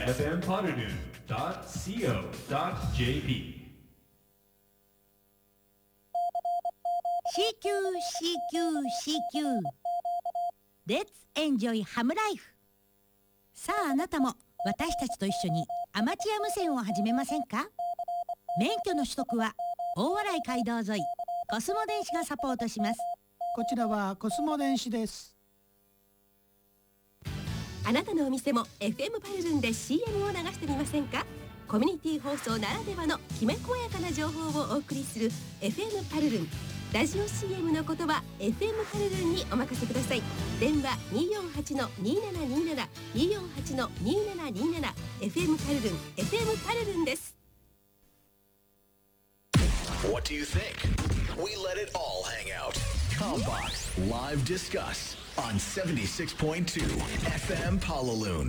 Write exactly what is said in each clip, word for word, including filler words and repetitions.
エフエム ポルヌ ドット シーオー ドット ジェーピーシーキュー シーキュー シーキュー Let's enjoy ハムライフ。さああなたも私たちと一緒にアマチュア無線を始めませんか？免許の取得は大洗街道沿いコスモ電子がサポートします。 こちらはコスモ電子です。 あなたのお店も エフエム パルルンで シーエム を流してみませんか？コミュニティ放送ならではのきめ細やかな情報をお送りする エフエム パルルン。ラジオ シーエム のことは エフエム パルルンにお任せください。電話 にーよんはち にーななにーなな にーよんはち にーななにーなな エフエム パルルン エフエム パルルンです。 What do you think? We let it all hang out. Combox Live Discuss on seventy-six point two エフエム Palaloon.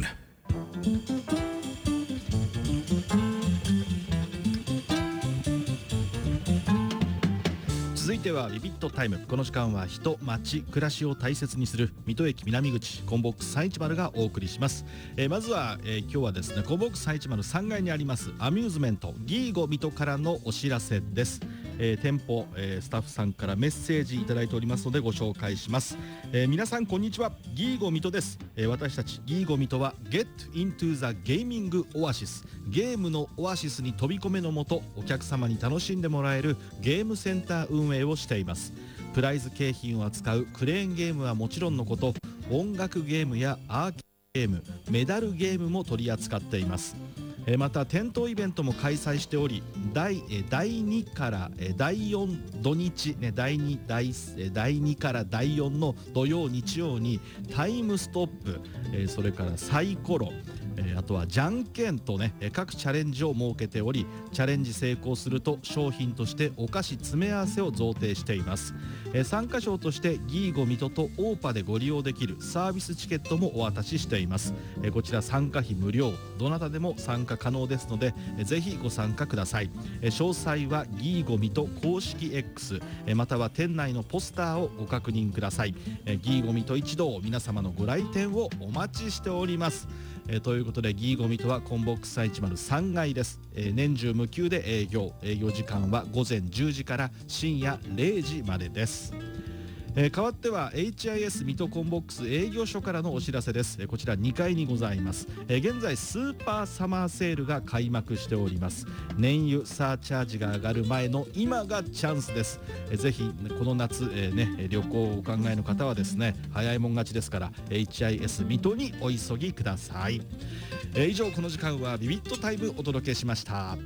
続いてはビビットタイム。この時間は人、街、暮らしを大切にする水戸駅南口コンボックスさんいちまるがお送りします。えー、まずは、えー、今日はですねコンボックスさんいちまるさんがいにありますアミューズメントギーゴ水戸からのお知らせです。えー、店舗、えー、スタッフさんからメッセージいただいておりますのでご紹介します。えー、皆さんこんにちは、ギーゴ水戸です。えー、私たちギーゴ水戸は Get into the Gaming Oasis ゲームのオアシスに飛び込めのもとお客様に楽しんでもらえるゲームセンター運営をしています。プライズ景品を扱うクレーンゲームはもちろんのこと、音楽ゲームやアーケードゲーム、メダルゲームも取り扱っています。また店頭イベントも開催しており、だいにからだいよん土日、ね、だいに、だいにからだいよんの土曜日曜にタイムストップ、それからサイコロ、あとはじゃんけんとね各チャレンジを設けており、チャレンジ成功すると商品としてお菓子詰め合わせを贈呈しています。参加賞としてギーゴ水戸とオーパでご利用できるサービスチケットもお渡ししています。こちら参加費無料、どなたでも参加可能ですのでぜひご参加ください。詳細はギーゴ水戸公式 X または店内のポスターをご確認ください。ギーゴ水戸一同皆様のご来店をお待ちしております。えー、ということでギーゴ水戸はコンボックスさんいちまるさんがいです。えー、年中無休で営業、営業時間はごぜんじゅうじから深夜れいじまでです。えー、代わっては エイチアイエス 水戸コンボックス営業所からのお知らせです。えー、こちらにかいにございます。えー、現在スーパーサマーセールが開幕しております。燃油サーチャージが上がる前の今がチャンスです。えー、ぜひこの夏、えーね、旅行をお考えの方はですね早いもん勝ちですから エイチアイエス 水戸にお急ぎください。えー、以上この時間はビビットタイムお届けしました。わ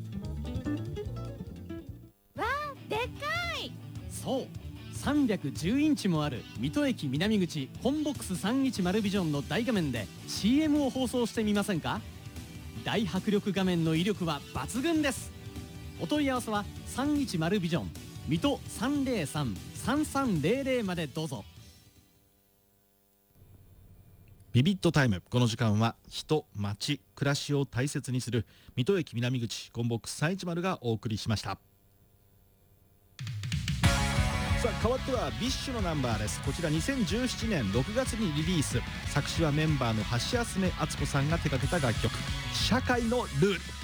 ーでかい。 そうさんびゃくじゅうインチもある水戸駅南口コンボックスさんいちまるビジョンの大画面で シーエム を放送してみませんか？大迫力画面の威力は抜群です。お問い合わせはさんいちまるビジョン水戸 さんぜろさん さんさんぜろぜろ までどうぞ。 ビビットタイム。この時間は人、街、暮らしを大切にする水戸駅南口コンボックスさんいちまるがお送りしました。さあ代わってはビッシュのナンバーです。こちらにせんじゅうななねんろくがつにリリース、作詞はメンバーの橋休敦子さんが手掛けた楽曲、社会のルール。